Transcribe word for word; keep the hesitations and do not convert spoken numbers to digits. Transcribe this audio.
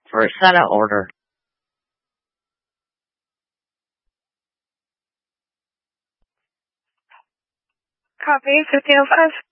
for a Senate order. Copy, fifteen oh five.